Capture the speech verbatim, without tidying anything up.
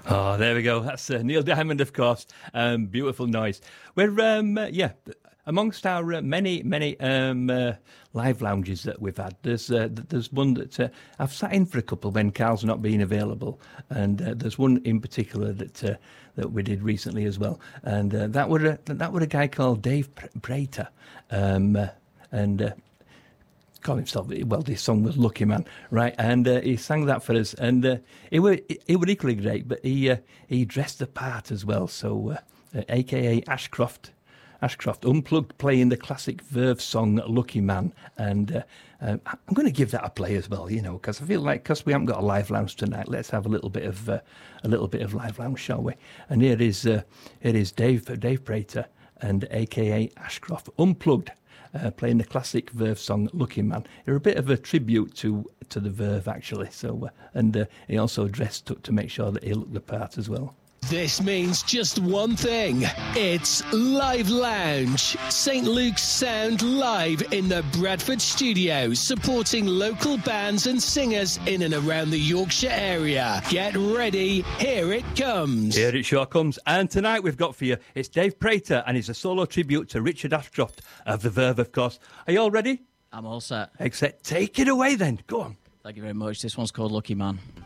Oh, there we go. That's uh, Neil Diamond, of course. Um, beautiful noise. We're, um, uh, yeah, amongst our uh, many, many um, uh, live lounges that we've had, there's uh, there's one that uh, I've sat in for a couple when Carl's not been available, and uh, there's one in particular that uh, that we did recently as well, and uh, that were a, that were a guy called Dave Prater, um, uh, and. Uh, call himself, well, this song was Lucky Man, right? And uh, he sang that for us, and uh, it were it were equally great, but he uh, he dressed the part as well. So, uh, uh, A K A Ashcroft, Ashcroft Unplugged, playing the classic Verve song Lucky Man, and uh, uh, I'm going to give that a play as well, you know, because I feel like because we haven't got a live lounge tonight, let's have a little bit of uh, a little bit of live lounge, shall we? And here is uh, here is Dave Dave Prater and A K A Ashcroft Unplugged. Uh, playing the classic Verve song "Lucky Man." They're a bit of a tribute to to the Verve, actually. So, uh, and uh, he also dressed up to make sure that he looked the part as well. This means just one thing. It's Live Lounge. Saint Luke's Sound live in the Bradford studios, supporting local bands and singers in and around the Yorkshire area. Get ready. Here it comes. Here it sure comes. And tonight we've got for you, it's Dave Prater, and it's a solo tribute to Richard Ashcroft of the Verve, of course. Are you all ready? I'm all set. Except take it away then. Go on. Thank you very much. This one's called Lucky Man.